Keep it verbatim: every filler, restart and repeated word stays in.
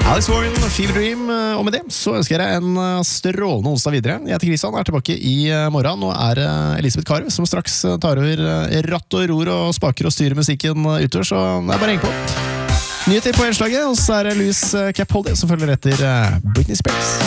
Alex Warren, Fever Dream, og med det så ønsker jeg deg en strålende onsdag videre. Jeg heter Kristian, er tilbake i morgen. Nå er det Elisabeth Karev som straks tar over ratt og ror og spaker og styrer musikken utover, så det er bare å henge på. Nyheter på helslaget, og så er det Louis Capaldi som følger etter Britney Spears.